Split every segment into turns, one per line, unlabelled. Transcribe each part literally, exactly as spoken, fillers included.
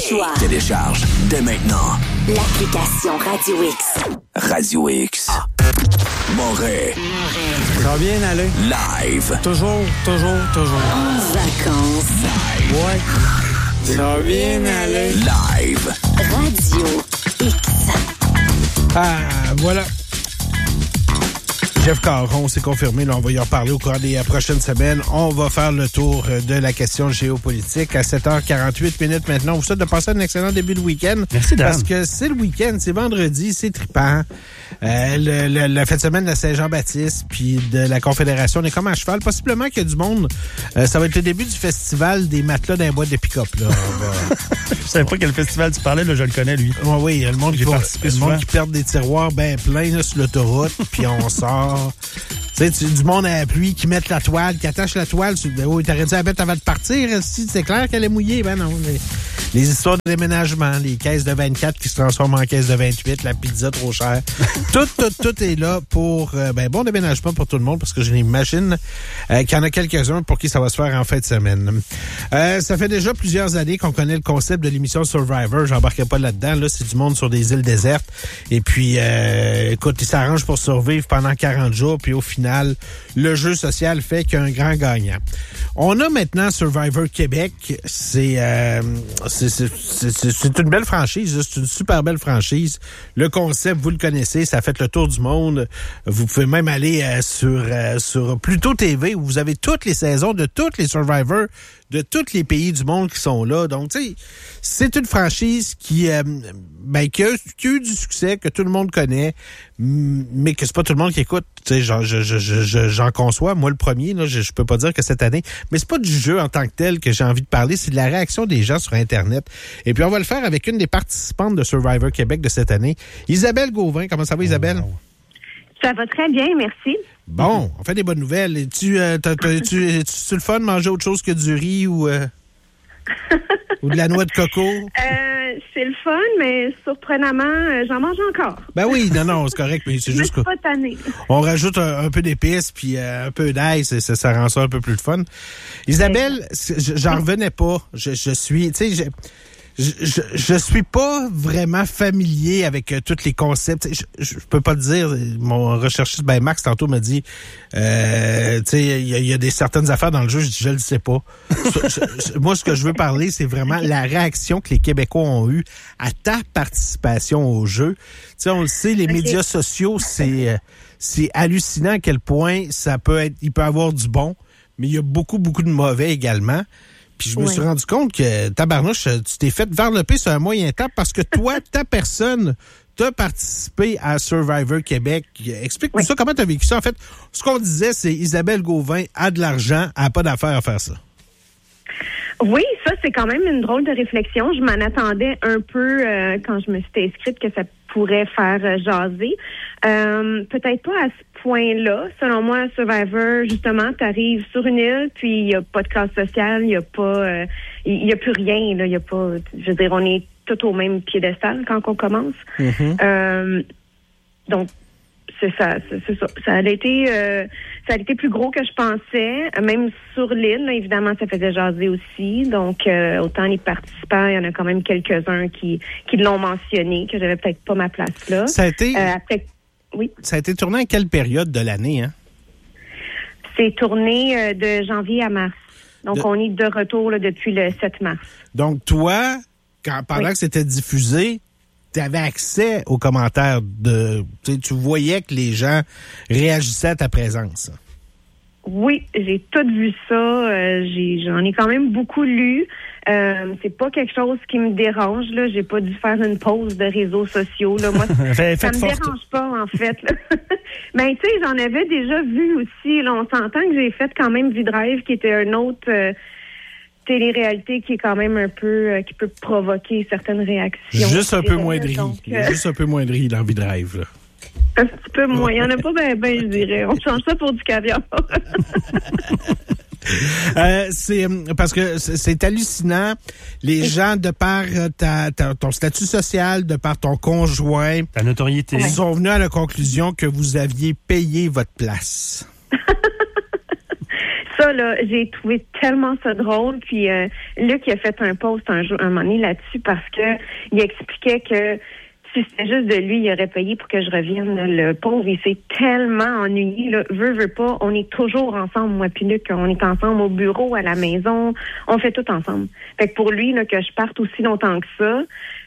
choix.
Télécharge dès maintenant
l'application Radio X.
Radio X. Moret.
Ça va bien aller?
Live.
Toujours, toujours, toujours.
En vacances.
Live.
Ouais. Ça va bien aller?
Live.
Radio X.
Ah, voilà. Jeff Caron, c'est confirmé. Là, on va y en reparler au cours des euh, prochaines semaines. On va faire le tour euh, de la question géopolitique à sept heures quarante-huit minutes maintenant. On vous souhaite de passer un excellent début de week-end.
Merci, Dan.
Parce que c'est le week-end, c'est vendredi, c'est trippant. Euh, le, le, la fête de semaine de Saint-Jean-Baptiste puis de la Confédération, on est comme à cheval. Possiblement qu'il y a du monde. Euh, ça va être le début du festival des matelas d'un bois de pick-up. Là. Va...
Je savais pas quel festival tu parlais, là, je le connais, lui.
Ouais, oui, le monde, qui,
J'ai
va,
participé
le
souvent.
monde qui perd des tiroirs ben pleins là, sur l'autoroute, puis on sort. Tu sais, tu- du monde à la pluie qui met la toile, qui attache la toile. Sur... Ben oui, t'aurais dû la mettre avant de partir. Si c'est clair qu'elle est mouillée, ben non. Les, les histoires de déménagement, les caisses de vingt-quatre qui se transforment en caisses de vingt-huit, la pizza trop chère. tout, tout, tout est là pour euh, ben bon déménagement pour tout le monde, parce que j'imagine euh, qu'il y en a quelques-uns pour qui ça va se faire en fin de semaine. Euh, ça fait déjà plusieurs années qu'on connaît le concept de l'émission Survivor. J'embarquais pas là-dedans. Là, c'est du monde sur des îles désertes. Et puis, euh, écoute, ils s'arrangent pour survivre pendant quarante jours. Puis au final, le jeu social fait qu'il y a un grand gagnant. On a maintenant Survivor Québec. C'est, euh, c'est, c'est, c'est, c'est, c'est une belle franchise. C'est une super belle franchise. Le concept, vous le connaissez. Ça a fait le tour du monde. Vous pouvez même aller euh, sur, euh, sur Pluto T V où vous avez toutes les saisons de tous les Survivors de tous les pays du monde qui sont là. Donc, tu sais, c'est une franchise qui, euh, ben, qui a, qui a eu du succès, que tout le monde connaît, mais que c'est pas tout le monde qui écoute. Tu sais, j'en, je, je, je, j'en conçois. Moi, le premier, là, je, je peux pas dire que cette année, mais c'est pas du jeu en tant que tel que j'ai envie de parler, c'est de la réaction des gens sur Internet. Et puis, on va le faire avec une des participantes de Survivor Québec de cette année, Isabelle Gauvin. Comment ça va, Isabelle?
Ça va très bien, merci.
Bon, on fait des bonnes nouvelles. Et tu, euh, t'as, t'as, tu, tu le fun de manger autre chose que du riz ou, euh, ou de la noix de coco?
Euh, c'est le fun, mais surprenamment, euh, j'en mange encore.
Ben oui, non, non, c'est correct, mais c'est
Je
juste
suis
que
pas tannée.
on rajoute un, un peu d'épices puis euh, un peu d'ail, c'est, ça, ça rend ça un peu plus de fun. Isabelle, c'est- je- j'en revenais pas. Je, je suis, tu sais, je, je, je, je suis pas vraiment familier avec euh, tous les concepts. Je, je, je peux pas te dire. Mon recherchiste, ben Max, tantôt m'a dit, euh, tu sais, il y, a- il y a des certaines affaires dans le jeu. Je dis, je le sais pas. Je- je- moi, ce que je veux parler, c'est vraiment la réaction que les Québécois ont eue à ta participation au jeu. Tu sais, on le sait, les
Ok.
médias sociaux, c'est, euh, c'est hallucinant à quel point ça peut être, il peut avoir du bon, mais il y a beaucoup, beaucoup de mauvais également. Puis je me
Ouais.
suis rendu compte que, tabarnouche, tu t'es fait varloper sur un moyen temps parce que toi, ta personne, t'as participé à Survivor Québec. Explique-nous
Oui.
ça, comment t'as vécu ça? En fait, ce qu'on disait, c'est Isabelle Gauvin a de l'argent, elle a pas d'affaire à faire ça.
Oui, ça, c'est quand même une drôle de réflexion. Je m'en attendais un peu euh, quand je me suis inscrite que ça pourrait faire euh, jaser. Euh, peut-être pas à ce point-là. Selon moi, Survivor, justement, tu arrives sur une île, puis il n'y a pas de classe sociale, il n'y a pas, euh, il y a plus rien. Là, il y a pas, je veux dire, on est tout au même piédestal quand on commence. Euh, donc, c'est ça, c'est, c'est ça. Ça a été, euh, ça a été plus gros que je pensais. Même sur l'île, là, évidemment, ça faisait jaser aussi. Donc, euh, autant les participants, il y en a quand même quelques-uns qui, qui l'ont mentionné, que j'avais peut-être pas ma place là.
Ça a été,
Euh, après, oui,
ça a été tourné à quelle période de l'année, hein?
c'est tourné euh, de janvier à mars. Donc,
De-
on est de retour là, depuis le sept mars.
Donc, toi, quand, pendant
Oui.
que c'était diffusé, tu avais accès aux commentaires de, tu sais, tu voyais que les gens réagissaient à ta présence.
Oui, j'ai tout vu ça. Euh, j'ai, j'en ai quand même beaucoup lu. Euh, c'est pas quelque chose qui me dérange. Là, j'ai pas dû faire une pause de réseaux sociaux. Là, moi,
Fait-
ça
faites
me
forte.
dérange pas en fait. Là. Mais tu sais, j'en avais déjà vu aussi. Là, on s'entend que j'ai fait quand même V-Drive, qui était un autre euh, télé-réalité qui est quand même un peu, euh, qui peut provoquer certaines réactions.
Juste un
je
peu
dirais.
moins de riz.
Donc,
Il y a
euh,
Juste un peu moins de riz dans V-Drive, là.
un petit peu moins. Il y en a pas ben, ben, je dirais. On change ça pour du caviar.
Euh, c'est euh, parce que c'est, c'est hallucinant. Les gens, de par euh, ta, ta- ton statut social, de par ton conjoint,
Ta notoriété.
ils sont venus à la conclusion que vous aviez payé votre place.
Ça, là, j'ai trouvé tellement ça drôle. Puis euh, Luc il a fait un post un jour, un moment donné là-dessus parce que il expliquait que si c'était juste de lui, il aurait payé pour que je revienne. Là. Le pauvre, il s'est tellement ennuyé. Là. Veut, veut pas. On est toujours ensemble, moi puis Luc. On est ensemble au bureau, à la maison. On fait tout ensemble. Fait que pour lui, là, que je parte aussi longtemps que ça,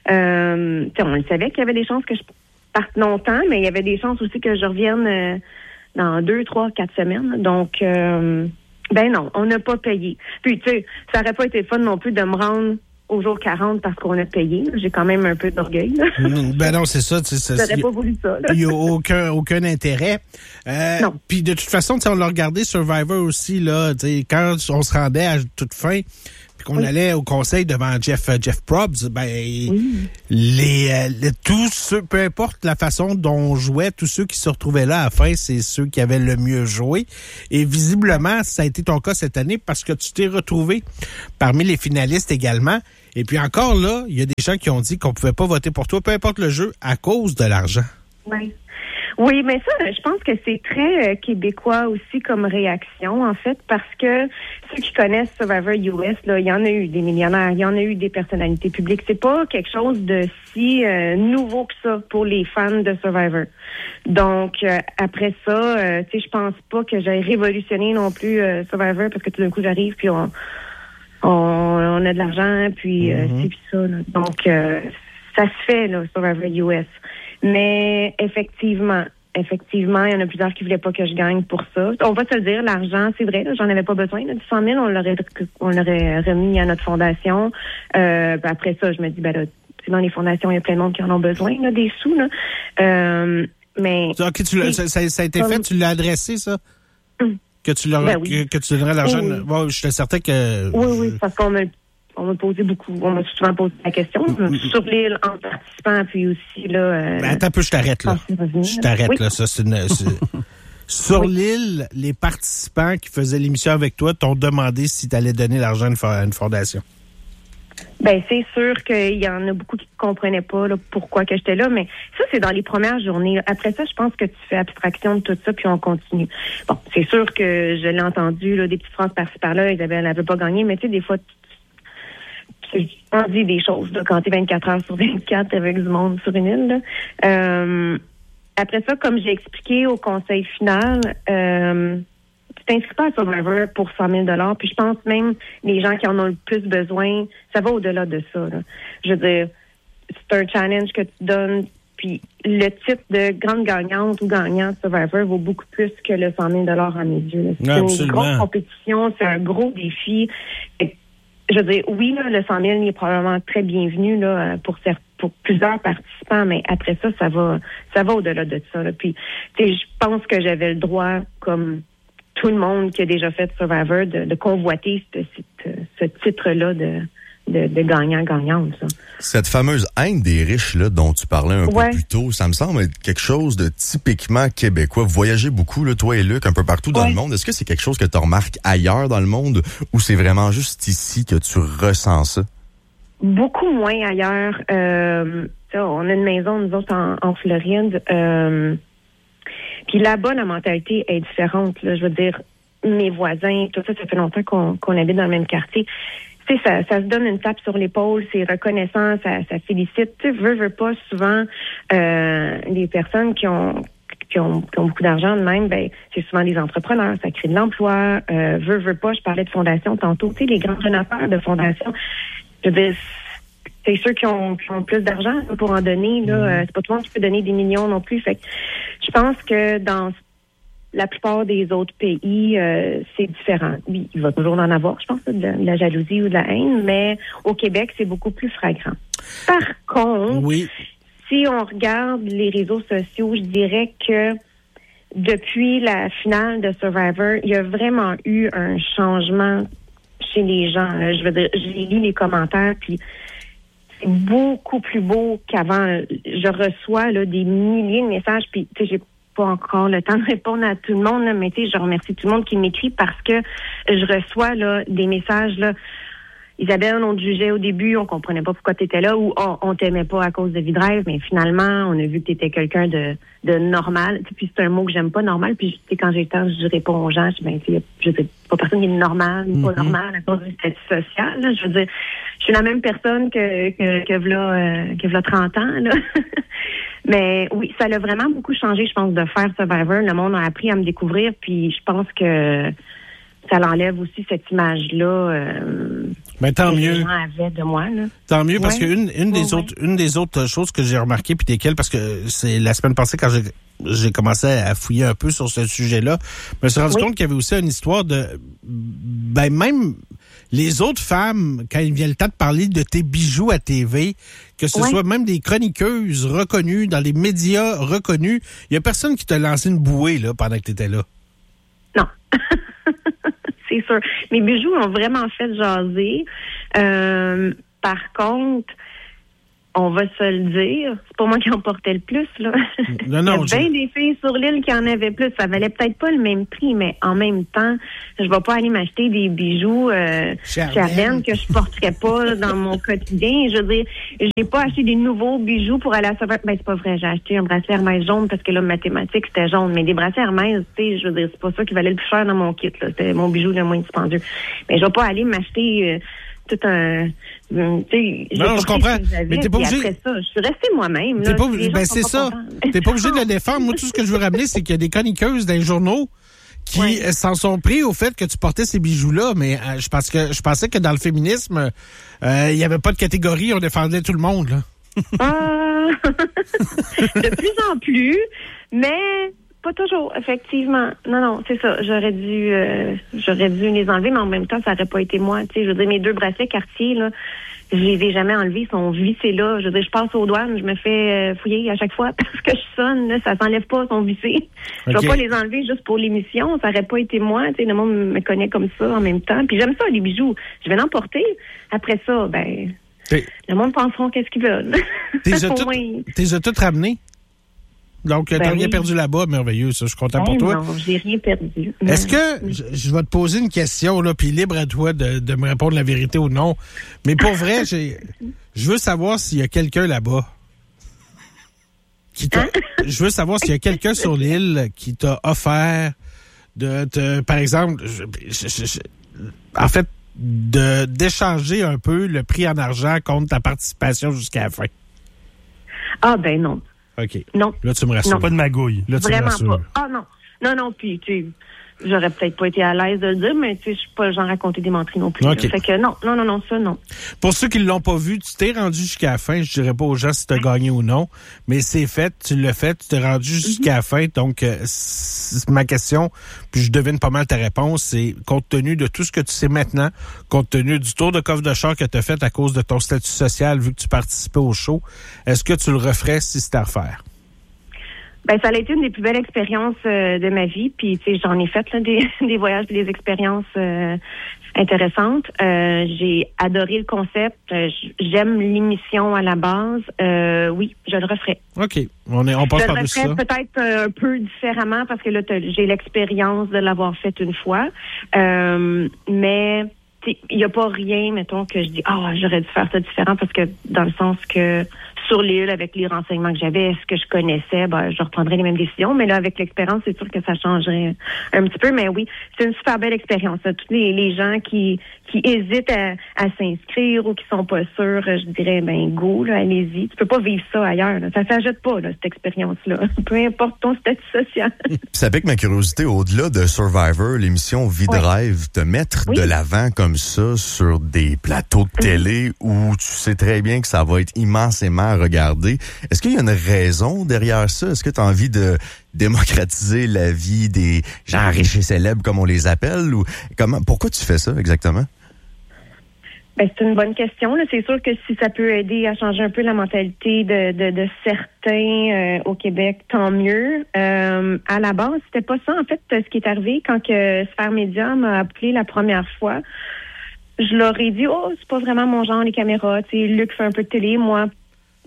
euh, on le savait qu'il y avait des chances que je parte longtemps, mais il y avait des chances aussi que je revienne euh, dans deux, trois, quatre semaines. Donc, euh, ben non, on n'a pas payé. Puis, tu sais, ça aurait pas été fun non plus de me rendre au jour quarante parce qu'on a payé. J'ai quand même un peu d'orgueil. Là.
Ben non, c'est ça.
J'aurais pas voulu ça.
Il n'y a aucun, aucun intérêt. Euh,
non.
Puis de toute façon, on l'a regardé Survivor aussi, là, quand on se rendait à toute fin, puis qu'on oui. allait au conseil devant Jeff Jeff Probst, ben oui. les, les tous ceux, peu importe la façon dont on jouait, tous ceux qui se retrouvaient là à la fin, c'est ceux qui avaient le mieux joué. Et visiblement, ça a été ton cas cette année parce que tu t'es retrouvé parmi les finalistes également. Et puis encore là, il y a des gens qui ont dit qu'on pouvait pas voter pour toi, peu importe le jeu, à cause de l'argent.
Oui. Oui, mais ça, je pense que c'est très euh, québécois aussi comme réaction, en fait, parce que ceux qui connaissent Survivor U S, là, il y en a eu des millionnaires, il y en a eu des personnalités publiques. C'est pas quelque chose de si euh, nouveau que ça pour les fans de Survivor. Donc, euh, après ça, euh, tu sais, je pense pas que j'ai révolutionné non plus euh, Survivor parce que tout d'un coup, j'arrive puis on... On, on a de l'argent, puis euh, mm-hmm. c'est puis ça. Là. Donc, euh, ça se fait, là, Survivor U S. Mais effectivement, effectivement, il y en a plusieurs qui voulaient pas que je gagne pour ça. On va se le dire, l'argent, c'est vrai, là, j'en avais pas besoin. Là, cent mille, on l'aurait, on l'aurait remis à notre fondation. Euh, ben après ça, je me dis, ben là, dans les fondations, il y a plein de monde qui en ont besoin, là, des sous. Là. Euh, mais
OK, tu l'as, ça, ça a été comme... fait, tu l'as adressé, ça? Hum. Que tu leur, ben oui. que, que tu donnerais l'argent. Oui, oui. Bon, je suis certain que.
Oui, oui, parce qu'on m'a, on m'a posé beaucoup, on m'a souvent posé la question. Mm-hmm. Sur l'île, en participant, puis aussi, là. Euh,
ben, attends un peu, je t'arrête, là. Je t'arrête, oui. là. Ça, c'est une. C'est... Sur oui. l'île, les participants qui faisaient l'émission avec toi t'ont demandé si tu allais donner l'argent à une fondation.
Ben c'est sûr qu'il y en a beaucoup qui ne comprenaient pas là, pourquoi que j'étais là, mais ça, c'est dans les premières journées. Après ça, je pense que tu fais abstraction de tout ça, puis on continue. Bon, c'est sûr que je l'ai entendu, là, des petites phrases par-ci par-là, Isabelle n'avait pas gagné, mais tu sais, des fois, tu, tu, on dit des choses là, quand tu es vingt-quatre heures sur vingt-quatre avec du monde sur une île. Là. Euh, après ça, comme j'ai expliqué au conseil final, euh, tu t'inscris pas à Survivor pour cent mille dollars, puis je pense même les gens qui en ont le plus besoin, ça va au-delà de ça. Là. Je veux dire, c'est un challenge que tu donnes, puis le titre de grande gagnante ou gagnante Survivor vaut beaucoup plus que le cent mille dollars à mes yeux. Là. C'est Absolument. Une grosse compétition, c'est un gros défi. Et, je veux dire, oui, là, le cent mille est probablement très bienvenu là, pour certains. Pour plusieurs participants, mais après ça, ça va ça va au-delà de ça. Là. Puis, tu sais, je pense que j'avais le droit, comme tout le monde qui a déjà fait Survivor, de, de convoiter ce, ce, ce titre-là de, de, de gagnant-gagnante. Ça.
Cette fameuse haine des riches là, dont tu parlais un
ouais.
peu plus tôt, ça me semble être quelque chose de typiquement québécois. Vous voyagez beaucoup, là, toi et Luc, un peu partout dans ouais. le monde. Est-ce que c'est quelque chose que tu remarques ailleurs dans le monde ou c'est vraiment juste ici que tu ressens ça?
Beaucoup moins ailleurs. Euh, on a une maison, nous autres, en, en Floride. Euh, Puis là-bas, la mentalité est différente. Là. Je veux dire, mes voisins, tout ça, ça fait longtemps qu'on, qu'on habite dans le même quartier. Tu sais, ça, ça se donne une tape sur l'épaule, c'est reconnaissant, ça, ça félicite. Tu sais, veux, veux pas, souvent, euh, les personnes qui ont, qui ont qui ont beaucoup d'argent de même, ben c'est souvent des entrepreneurs, ça crée de l'emploi. Euh, veux, veux pas, je parlais de fondation tantôt. Tu sais, les grands donateurs de fondation, je veux dire, c'est ceux qui ont, qui ont plus d'argent pour en donner. Là, euh, c'est pas tout le monde qui peut donner des millions non plus. Fait que je pense que dans la plupart des autres pays, euh, c'est différent. Oui, il va toujours en avoir, je pense, de, de la jalousie ou de la haine, mais au Québec, c'est beaucoup plus flagrant. Par contre,
oui.
si on regarde les réseaux sociaux, je dirais que depuis la finale de Survivor, il y a vraiment eu un changement chez les gens. Là. Je veux dire, j'ai lu les commentaires, puis c'est beaucoup plus beau qu'avant. Je reçois là, des milliers de messages, puis tu sais, j'ai pas encore le temps de répondre à tout le monde, là, mais tu sais, je remercie tout le monde qui m'écrit parce que je reçois là des messages là. Isabelle, on te jugeait au début, on comprenait pas pourquoi tu étais là, ou on, on t'aimait pas à cause de V-Drive, mais finalement, on a vu que tu étais quelqu'un de, de normal. Puis c'est un mot que j'aime pas, normal. Puis tu sais, quand j'ai le temps, je réponds aux gens, je dis, ben, tu sais, je sais pas personne qui est normal, ou pas
Mm-hmm.
normal à cause du statut social. Là. Je veux dire, je suis la même personne que que que v'là, euh, que v'là trente ans. Là. Mais oui, ça l'a vraiment beaucoup changé, je pense, de faire Survivor. Le monde a appris à me découvrir, puis je pense que ça l'enlève aussi cette image-là euh,
Ben, tant
que
mieux.
les gens avaient de moi. Là.
Tant mieux, parce
Ouais.
qu'une une des
Ouais,
autres une des autres choses que j'ai remarqué, puis desquelles, parce que c'est la semaine passée, quand j'ai j'ai commencé à fouiller un peu sur ce sujet-là, je me suis rendu
Oui.
compte qu'il y avait aussi une histoire de... Ben, même les autres femmes, quand il vient le temps de parler de tes bijoux à T V, que ce
Ouais.
soit même des chroniqueuses reconnues, dans les médias reconnus, il y a personne qui t'a lancé une bouée là pendant que tu étais là.
Non. C'est sûr. Mes bijoux ont vraiment fait jaser. Euh, par contre, on va se le dire, c'est pas moi qui en portais le plus, là.
Non, non,
Il y a bien
je-
des filles sur l'île qui en avaient plus. Ça valait peut-être pas le même prix, mais en même temps, je vais pas aller m'acheter des bijoux euh,
Charlène.
Charlène que je porterais pas là, dans mon quotidien. Je veux dire, j'ai pas acheté des nouveaux bijoux pour aller à Survivor. Ben, c'est pas vrai, j'ai acheté un bracelet Hermès jaune parce que là, mathématiques, c'était jaune. Mais des bracelets Hermès, tu sais, je veux dire, c'est pas ça qui valait le plus cher dans mon kit, là. C'était mon bijou le moins dispendieux. Mais je vais pas aller m'acheter... Euh, tout un... euh, tu sais, j'ai
Non, je
pas pris
comprends.
ce que j'avais,
Mais t'es pas
puis
obligé-
Après ça, je suis restée moi-même.
T'es
là.
pas,
Si les gens
ben
sont
c'est
pas
ça.
contents.
T'es pas obligé de le défendre. Moi, tout ce que je veux ramener, c'est qu'il y a des chroniqueuses dans les journaux qui
Ouais.
euh, s'en sont pris au fait que tu portais ces bijoux-là. Mais euh, je pense que je pensais que dans le féminisme, euh, il y avait pas de catégorie, on défendait tout le monde. Là.
Ah, de plus en plus, mais pas toujours, effectivement. Non, non, c'est ça. J'aurais dû, euh, j'aurais dû les enlever, mais en même temps, ça aurait pas été moi. Tu sais, je veux dire, mes deux bracelets Cartier, là, je les ai jamais enlevés, ils sont vissés là. Je veux dire, je passe aux douanes, je me fais euh, fouiller à chaque fois parce que je sonne, là, ça s'enlève pas, ils sont vissés. Je
Ok.
vais pas les enlever juste pour l'émission, ça aurait pas été moi. Tu sais, le monde me connaît comme ça en même temps. Puis j'aime ça, les bijoux. Je vais l'emporter. Après ça, ben,
T'es-
le monde penseront qu'est-ce qu'ils veulent.
T'es
Au
tout,
moins.
t'es toutes ramenées. Donc, euh,
Ben
t'as rien
oui.
perdu là-bas, merveilleux, ça, je suis content pour
Ben
toi.
non, j'ai rien perdu.
Est-ce que, je, je vais te poser une question, là, puis libre à toi de, de me répondre la vérité ou non, mais pour vrai, j'ai, je veux savoir s'il y a quelqu'un là-bas qui t'a, je veux savoir s'il y a quelqu'un sur l'île qui t'a offert de te, par exemple, je- je- je- je- en fait, de, d'échanger un peu le prix en argent contre ta participation jusqu'à la fin.
Ah ben non.
OK.
Non.
Là, tu me rassures.
Non.
Pas de magouille.
Là, tu me
Vraiment
rassures.
pas. Ah non. Non, non, puis tu sais, j'aurais peut-être pas été à l'aise de le dire, mais tu sais, je suis pas le genre à compter des menteries non plus.
OK.
là. Fait que non, non, non, non, ça, non.
Pour ceux qui ne l'ont pas vu, tu t'es rendu jusqu'à la fin. Je dirais pas aux gens si tu as gagné ou non, mais c'est fait, tu l'as fait, tu t'es rendu jusqu'à la fin. Donc, euh, c'est ma question, puis je devine pas mal ta réponse, c'est compte tenu de tout ce que tu sais maintenant, compte tenu du tour de coffre de char que tu as fait à cause de ton statut social, vu que tu participais au show, est-ce que tu le referais si c'était à refaire?
Ben, ça a été une des plus belles expériences euh, de ma vie. Puis, tu sais, j'en ai fait là, des, des voyages, des expériences euh, intéressantes. Euh, j'ai adoré le concept. Euh, j'aime l'émission à la base. Euh, oui, je le referais.
OK. On, est, on passe
Je le
par-dessus
referais
ça.
peut-être euh, un peu différemment parce que là, t'as- j'ai l'expérience de l'avoir fait une fois. Euh, mais il n'y a pas rien, mettons, que je dis, ah, j'aurais dû faire ça différent parce que dans le sens que sur l'île, avec les renseignements que j'avais, ce que je connaissais, ben, je reprendrais les mêmes décisions. Mais là, avec l'expérience, c'est sûr que ça changerait un petit peu. Mais oui, c'est une super belle expérience. Là. Tous les, les gens qui, qui hésitent à, à s'inscrire ou qui sont pas sûrs, je dirais, ben, go, là, allez-y. Tu peux pas vivre ça ailleurs. Là. Ça s'ajoute pas, là, cette expérience-là. Peu importe ton statut social.
Puis ça pique ma curiosité, au-delà de Survivor, l'émission V-Drive, te mettre
Oui.
de l'avant comme ça sur des plateaux de télé où tu sais très bien que ça va être immensément regardé. Est-ce qu'il y a une raison derrière ça? Est-ce que tu as envie de démocratiser la vie des gens riches et célèbres, comme on les appelle? Ou comment? Pourquoi tu fais ça exactement?
Ben, c'est une bonne question. Là. C'est sûr que si ça peut aider à changer un peu la mentalité de, de, de certains euh, au Québec, tant mieux. Euh, à la base, c'était pas ça. En fait, ce qui est arrivé quand que Sphère Média m'a appelé la première fois, je leur ai dit, oh, c'est pas vraiment mon genre, les caméras. Tu sais, Luc fait un peu de télé, moi,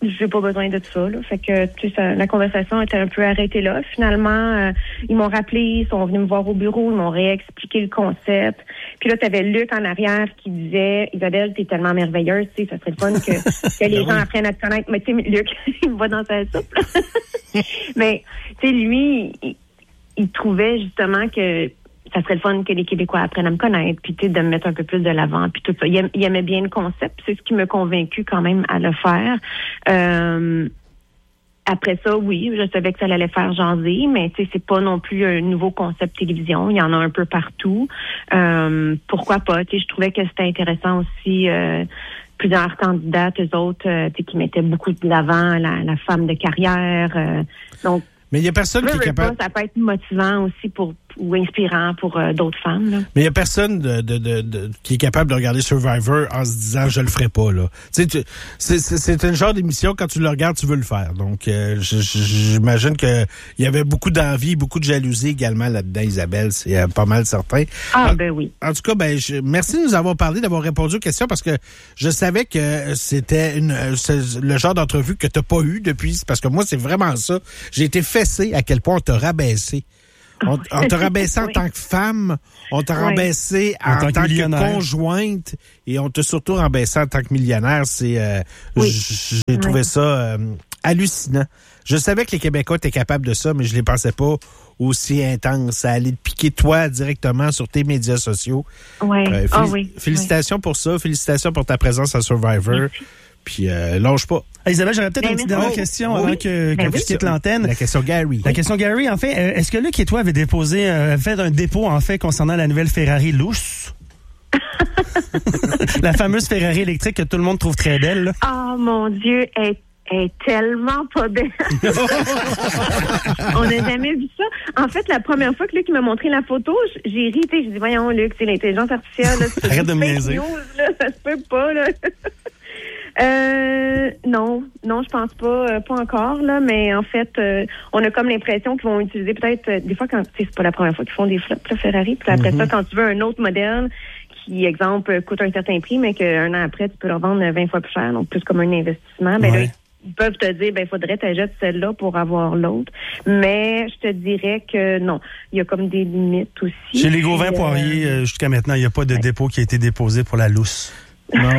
j'ai pas besoin de ça. Là. Fait que tu sais, ça, la conversation était un peu arrêtée là. Finalement, euh, ils m'ont rappelé, ils sont venus me voir au bureau, ils m'ont réexpliqué le concept. Puis là, tu avais Luc en arrière qui disait, Isabelle, t'es tellement merveilleuse, tu sais, ça serait le fun que, que les gens apprennent à te connaître. Mais tu sais, Luc, il me voit dans sa soupe. Là. Mais tu sais, lui, il, il trouvait justement que ça serait le fun que les Québécois apprennent à me connaître, puis tu sais, de me mettre un peu plus de l'avant, puis tout ça. Il, aim, il aimait bien le concept, c'est ce qui m'a convaincu quand même à le faire. Euh, après ça, oui, je savais que ça allait faire jaser, mais tu sais, c'est pas non plus un nouveau concept télévision. Il y en a un peu partout. Euh, pourquoi pas? Tu sais, je trouvais que c'était intéressant aussi. Euh, plusieurs candidates, eux autres, euh, tu sais, qui mettaient beaucoup de l'avant la, la femme de carrière. Euh, donc,
mais il y a personne qui est capable.
Pas, ça peut être motivant aussi pour ou inspirant pour euh, d'autres femmes. Là.
Mais il y a personne de, de, de, de, qui est capable de regarder Survivor en se disant je le ferai pas là. Tu sais, tu, c'est, c'est, c'est un genre d'émission quand tu le regardes, tu veux le faire. Donc, euh, j'imagine que il y avait beaucoup d'envie, beaucoup de jalousie également là-dedans, Isabelle. C'est euh, pas mal certain.
Ah
en,
ben oui.
En tout cas, ben je, merci de nous avoir parlé, d'avoir répondu aux questions parce que je savais que c'était une le genre d'entrevue que t'as pas eu depuis. Parce que moi, c'est vraiment ça. J'ai été fessé à quel point on t'a rabaissé. On, on t'a rabaissé en oui. tant que femme, on t'a oui. rabaissé en, en tant, tant que, que conjointe et on t'a surtout rabaissé en tant que millionnaire. C'est, euh, oui. J'ai oui. trouvé ça euh, hallucinant. Je savais que les Québécois étaient capables de ça, mais je les pensais pas aussi intense à aller te piquer toi directement sur tes médias sociaux.
Oui.
Euh, félic-
oh, oui.
Félicitations
oui.
pour ça. Félicitations pour ta présence à Survivor. Merci. Puis, euh, lâche pas.
Hey, Isabelle, j'aurais peut-être
ben,
une petite dernière
oh,
question
oui.
avant que, ben, que oui. tu quittes l'antenne.
La question Gary.
La question Gary, en fait, euh, est-ce que Luc et toi avez déposé, euh, fait un dépôt, en fait, concernant la nouvelle Ferrari Luce? La fameuse Ferrari électrique que tout le monde trouve très belle, là.
Oh, mon Dieu, elle est tellement pas belle. On n'a jamais vu ça. En fait, la première fois que Luc m'a montré la photo, j'ai ri, j'ai dit, voyons, Luc, c'est l'intelligence artificielle. Là, c'est
arrête de me niaiser.
Ça se peut pas, là. Euh, non, non, je pense pas, euh, pas encore là, mais en fait, euh, on a comme l'impression qu'ils vont utiliser peut-être euh, des fois quand, tu sais, c'est pas la première fois qu'ils font des flops, là, Ferrari, puis après mm-hmm. ça, quand tu veux un autre modèle qui, exemple, coûte un certain prix, mais qu'un an après, tu peux le revendre vingt fois plus cher, donc plus comme un investissement, ben
ouais.
là, ils peuvent te dire, ben, faudrait t'ajouter celle-là pour avoir l'autre. Mais je te dirais que non. Il y a comme des limites aussi.
Chez les Gauvin Poirier, euh, jusqu'à maintenant, il n'y a pas de ouais. dépôt qui a été déposé pour la Luce. Non.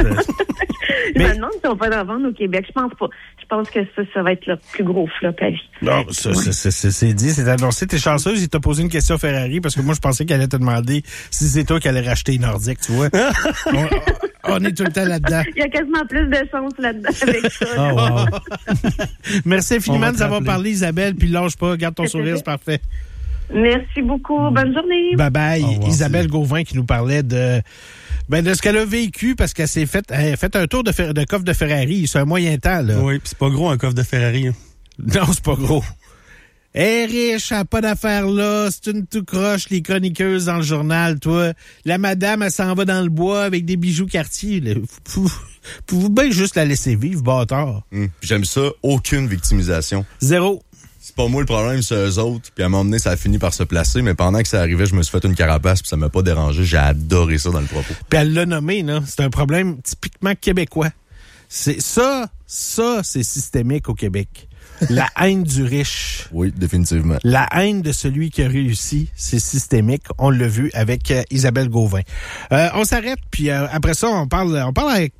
Je me demande si on va en vendre au Québec. Je pense pas. Je pense que ça, ça va être le plus gros flop à vie.
Non, ça, ouais. c'est, c'est, c'est dit, c'est annoncé. T'es chanceuse, il t'a posé une question Ferrari parce que moi, je pensais qu'elle allait te demander si c'est toi qui allais racheter une Nordique, tu vois. on, on est tout le temps là-dedans.
Il y a quasiment plus de chance là-dedans avec ça.
Oh, wow.
Merci infiniment de nous avoir parlé, Isabelle, puis lâche pas, garde ton sourire, c'est parfait.
Merci beaucoup. Bonne journée.
Bye bye. Isabelle Gauvin qui nous parlait de ben de ce qu'elle a vécu parce qu'elle s'est fait, elle a fait un tour de, fer, de coffre de Ferrari. C'est un moyen temps, là.
Oui, puis c'est pas gros un coffre de Ferrari. Hein.
Non, c'est pas gros. Elle est riche, elle n'a pas d'affaires là. C'est une tout croche, les chroniqueuses dans le journal, toi. La madame, elle s'en va dans le bois avec des bijoux Cartier. Pouvez-vous bien juste la laisser vivre, bâtard?
Mmh. J'aime ça. Aucune victimisation.
Zéro.
C'est pas moi le problème, c'est eux autres. Puis à un moment donné, ça a fini par se placer. Mais pendant que ça arrivait, je me suis fait une carapace puis ça m'a pas dérangé. J'ai adoré ça dans le propos.
Puis elle l'a nommé, là. C'est un problème typiquement québécois. C'est ça, ça, c'est systémique au Québec. La haine du riche.
Oui, définitivement.
La haine de celui qui a réussi, c'est systémique. On l'a vu avec euh, Isabelle Gauvin. Euh, on s'arrête, puis euh, après ça, on parle, on parle avec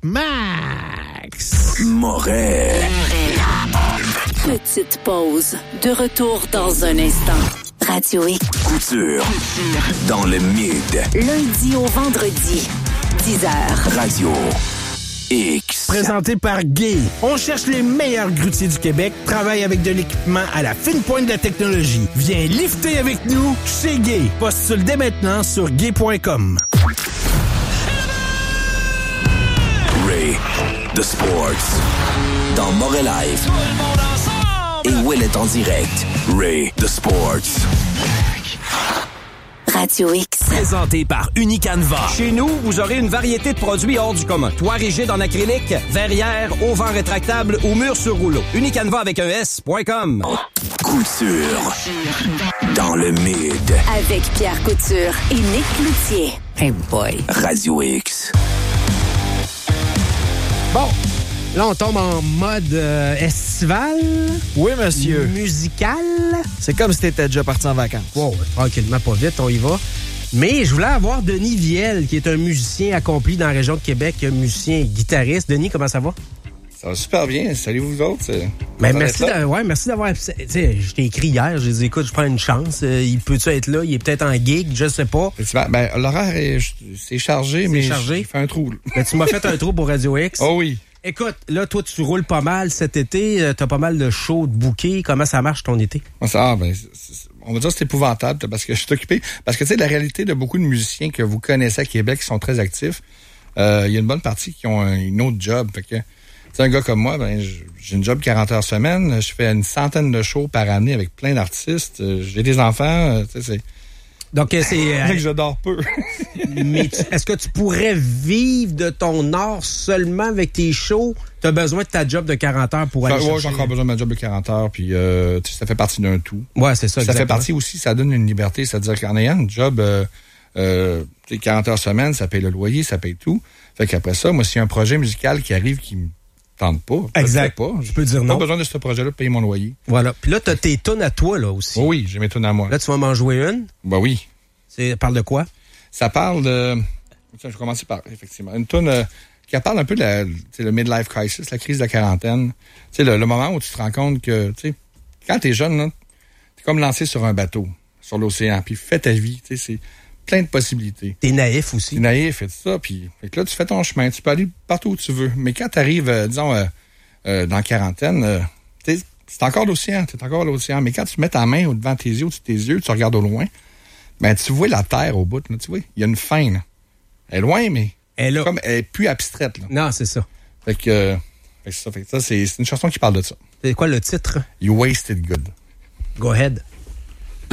Max
Moret.
Petite pause. De retour dans un instant. Radio X.
Couture. Dans le mid.
Lundi au vendredi. dix heures.
Radio X.
Présenté par Gay. On cherche les meilleurs grutiers du Québec. Travaille avec de l'équipement à la fine pointe de la technologie. Viens lifter avec nous chez Gay. Postule dès maintenant sur gay point com.
Ray, The Sports. Dans Moret Live. Et Will est en direct. Ray, The Sports.
Radio X.
Présenté par Unicanva. Chez nous, vous aurez une variété de produits hors du commun. Toit rigide en acrylique, verrière, auvent rétractable ou mur sur rouleau. Unicanva avec un S point com.
Couture. Dans le mid.
Avec Pierre Couture et Nick Cloutier. Hey boy.
Radio X.
Bon.
Là, on tombe en mode euh, estival.
Oui, monsieur.
Musical.
C'est comme si t'étais déjà parti en vacances.
Wow, tranquillement, pas vite, on y va. Mais je voulais avoir Denis Viel, qui est un musicien accompli dans la région de Québec, un musicien guitariste. Denis, comment ça va?
Ça va super bien. Salut vous autres.
Ben, merci, de, ouais, merci d'avoir... Tu sais, je t'ai écrit hier, je dis écoute, je prends une chance. Euh, il peut-tu être là? Il est peut-être en gig, je sais pas.
Ben, l'horaire est, c'est chargé,
c'est
mais
chargé.
j'ai fait un trou.
Ben, tu m'as fait un trou pour Radio X.
Oh oui.
Écoute, là, toi, tu roules pas mal cet été. T'as pas mal de shows de bouquets. Comment ça marche ton été?
Ah, ben, c'est, c'est, on va dire que c'est épouvantable parce que je suis occupé. Parce que, tu sais, la réalité de beaucoup de musiciens que vous connaissez à Québec qui sont très actifs, il euh, y a une bonne partie qui ont un, une autre job. Fait que, c'est un gars comme moi, ben, j'ai une job quarante heures semaine. Je fais une centaine de shows par année avec plein d'artistes. J'ai des enfants. Tu sais, c'est...
Donc, c'est...
Euh, je dors peu.
Mais tu, est-ce que tu pourrais vivre de ton art seulement avec tes shows? Tu as besoin de ta job de quarante heures pour aller
ouais,
chercher...
j'ai encore besoin de ma job de quarante heures, puis euh, ça fait partie d'un tout.
Ouais, c'est ça,
Ça
exactement.
fait partie aussi, ça donne une liberté. C'est-à-dire qu'en ayant une job euh, euh, quarante heures semaine, ça paye le loyer, ça paye tout. Fait qu'après ça, moi, s'il y a un projet musical qui arrive qui me tente pas,
exact.
je le fais pas.
Je peux dire
J'ai
non.
pas besoin de ce projet-là pour payer mon loyer.
Voilà. Puis là, tu as tes tunes à toi, là, aussi.
Oh oui, j'ai mes tunes à moi.
Là, tu vas m'en jouer une?
Ben oui.
Ça parle de quoi?
Ça parle de... Je vais commencer par, effectivement, une tune euh, qui parle un peu de la, le midlife crisis, la crise de la quarantaine. Tu sais, le, le moment où tu te rends compte que, tu sais, quand t'es jeune, là, t'es comme lancé sur un bateau, sur l'océan, puis fais ta vie, tu sais, c'est plein de possibilités.
T'es naïf aussi.
T'es naïf et tout ça, puis fait que là, tu fais ton chemin, tu peux aller partout où tu veux. Mais quand t'arrives, euh, disons, euh, euh, dans la quarantaine, euh, tu sais, c'est encore l'océan, t'es encore l'océan. Mais quand tu mets ta main devant tes yeux, au-dessus de tes yeux, tu regardes au loin, ben, tu vois la terre au bout, là, tu vois, il y a une fin, là. Elle est loin, mais
elle, a...
comme, elle est plus abstraite, là.
Non, c'est ça.
Fait que, euh, fait que ça, fait que ça, c'est, c'est une chanson qui parle de ça.
C'est quoi le titre?
You Wasted Good.
Go ahead.